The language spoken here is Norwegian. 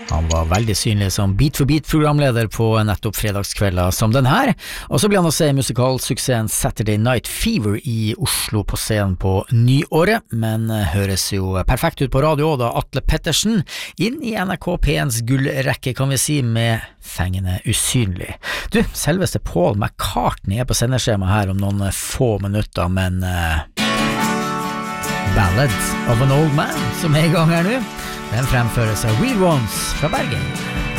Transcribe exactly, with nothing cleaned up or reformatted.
Han var veldig synlig som Beat for Beat-programleder på nettopp fredagskvelder som den her, og så ble han å se musikalsuksessen Saturday Night Fever i Oslo på scenen på nyåret, men høres jo perfekt ut på radio da Atle Pettersen inn i N R K P1s gullrekke, kan vi si, med fengende usynlig. Du, selveste Paul McCartney er på sendeskjema her om noen få minutter, men uh, Ballad of an Old Man, som er i gang her nå, den fremføres av Real Ones fra Bergen.